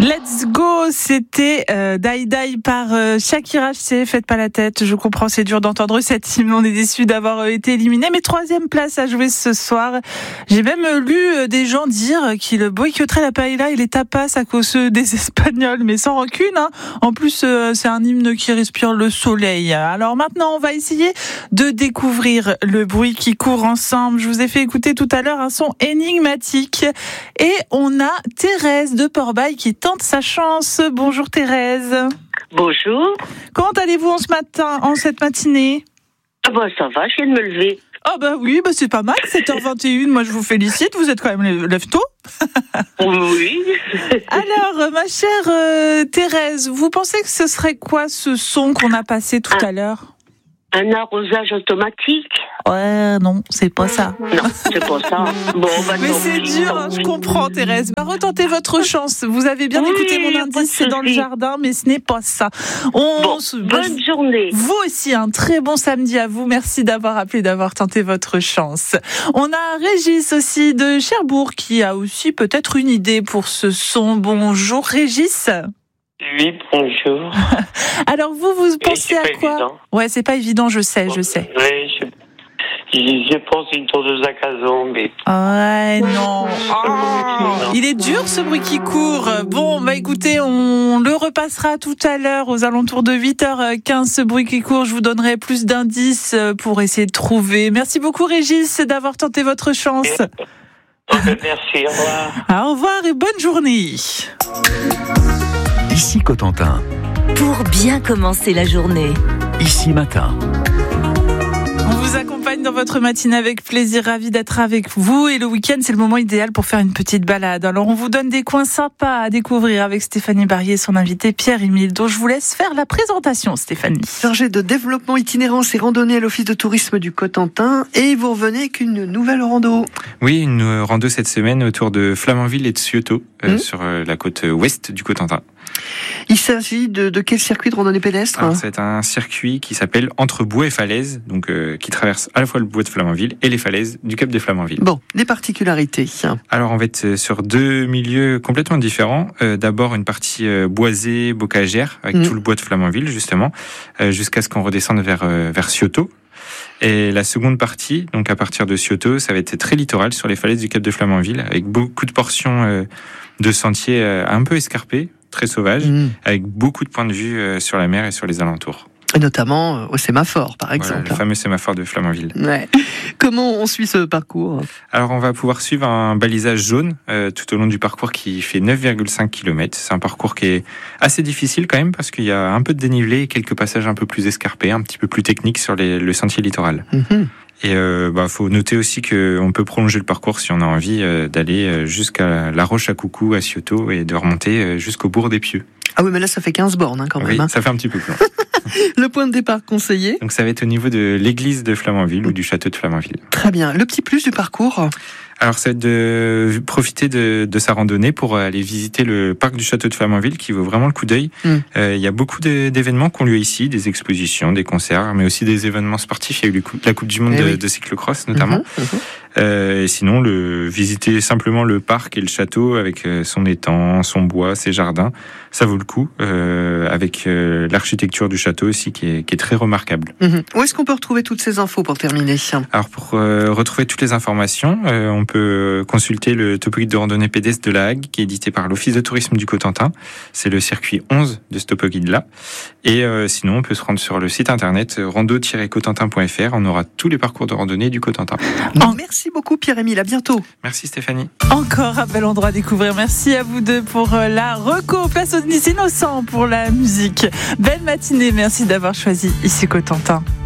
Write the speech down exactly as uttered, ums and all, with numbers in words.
Let's go, c'était euh, Die Die par euh, Shakira. Je sais, faites pas la tête, je comprends, c'est dur d'entendre cette hymne, on est déçus d'avoir euh, été éliminés, mais troisième place à jouer ce soir. J'ai même euh, lu euh, des gens dire qu'ils boycotteraient la paella et les tapas à cause des Espagnols, mais sans rancune, hein. En plus, euh, c'est un hymne qui respire le soleil. Alors maintenant, on va essayer de découvrir le bruit qui court ensemble. Je vous ai fait écouter tout à l'heure un son énigmatique et on a Thérèse de Port-Bail qui tente sa chance. Bonjour Thérèse. Bonjour. Comment allez-vous en ce matin, en cette matinée? Ah bah ça va, je viens de me lever. Ah bah oui, bah c'est pas mal, sept heures vingt et une, moi je vous félicite, vous êtes quand même lève-tôt. Oui. Alors, ma chère euh, Thérèse, vous pensez que ce serait quoi ce son qu'on a passé tout ah. à l'heure? Un arrosage automatique? Ouais, non, c'est pas ça. Non, c'est pas ça. Bon, bah, mais c'est dur, hein, je comprends, Thérèse. Bah, retentez votre chance. Vous avez bien oui, écouté mon indice, c'est dans le jardin, mais ce n'est pas ça. On bon, se... Bonne journée. Vous aussi, un très bon samedi à vous. Merci d'avoir appelé, d'avoir tenté votre chance. On a Régis aussi de Cherbourg qui a aussi peut-être une idée pour ce son. Bonjour Régis. Oui, bonjour. Alors vous, vous pensez à quoi? Évident. Ouais, c'est pas évident, je sais, je sais. Oui, je, je, je pense à une tondeuse à gazon, mais... Ouais, non. Oh, non. Il est dur ce bruit qui court. Bon, bah écoutez, on le repassera tout à l'heure aux alentours de huit heures quinze, ce bruit qui court. Je vous donnerai plus d'indices pour essayer de trouver. Merci beaucoup Régis d'avoir tenté votre chance. Merci, au revoir. Au revoir et bonne journée. Ici Cotentin. Pour bien commencer la journée. Ici Matin. On vous accompagne dans votre matinée avec plaisir, ravi d'être avec vous. Et le week-end, c'est le moment idéal pour faire une petite balade. Alors, on vous donne des coins sympas à découvrir avec Stéphanie Barrier et son invité Pierre-Émile, dont je vous laisse faire la présentation, Stéphanie. Chargé de développement itinérance et randonnée à l'Office de tourisme du Cotentin. Et vous revenez avec une nouvelle rando. Oui, une rando cette semaine autour de Flamanville et de Cioto, euh, mmh. sur la côte ouest du Cotentin. Il s'agit de, de quel circuit de randonnée pédestre? Alors, c'est un circuit qui s'appelle Entre bois et falaises, donc euh, qui traverse à la fois le bois de Flamanville et les falaises du cap de Flamanville. Bon, les particularités. Alors on va être sur deux milieux complètement différents. Euh, d'abord une partie euh, boisée, bocagère, avec mmh. tout le bois de Flamanville justement, euh, jusqu'à ce qu'on redescende vers euh, vers Cioto. Et la seconde partie, donc à partir de Cioto, ça va être très littoral sur les falaises du cap de Flamanville, avec beaucoup de portions euh, de sentiers euh, un peu escarpés, très sauvages, mmh. avec beaucoup de points de vue euh, sur la mer et sur les alentours. Et notamment au sémaphore, par exemple. Voilà, le fameux sémaphore de Flamanville. Ouais. Comment on suit ce parcours? Alors, on va pouvoir suivre un balisage jaune euh, tout au long du parcours qui fait neuf virgule cinq kilomètres. C'est un parcours qui est assez difficile quand même parce qu'il y a un peu de dénivelé et quelques passages un peu plus escarpés, un petit peu plus techniques sur les, le sentier littoral. Mmh. Et euh, bah, faut noter aussi qu'on peut prolonger le parcours si on a envie euh, d'aller jusqu'à la Roche à Coucou à Cioto et de remonter jusqu'au bourg des Pieux. Ah oui, mais là ça fait quinze bornes hein, quand oui, même. Hein. Ça fait un petit peu plus. Le point de départ conseillé? Donc ça va être au niveau de l'église de Flamanville ou du château de Flamanville. Très bien. Le petit plus du parcours? Alors, ça va être de profiter de, de sa randonnée pour aller visiter le parc du château de Flamanville qui vaut vraiment le coup d'œil. Il mmh. euh, y a beaucoup de, d'événements qui ont lieu ici, des expositions, des concerts, mais aussi des événements sportifs. Il y a eu la Coupe du Monde eh de, oui. de cyclocross notamment. Mmh, mmh. Euh, et sinon, le, visiter simplement le parc et le château avec son étang, son bois, ses jardins, ça vaut le coup. Euh, avec euh, l'architecture du château aussi qui est, qui est très remarquable. Mmh. Où est-ce qu'on peut retrouver toutes ces infos pour terminer? Alors, pour euh, retrouver toutes les informations, euh, on On peut consulter le topo-guide de randonnée pédestre de la Hague qui est édité par l'Office de tourisme du Cotentin. C'est le circuit onze de ce topo-guide-là. Et euh, sinon, on peut se rendre sur le site internet rando tiret cotentin point f r. On aura tous les parcours de randonnée du Cotentin. Oh, merci beaucoup Pierre-Émile, à bientôt. Merci Stéphanie. Encore un bel endroit à découvrir. Merci à vous deux pour la reco. Place aux innocents pour la musique. Belle matinée, merci d'avoir choisi Ici Cotentin.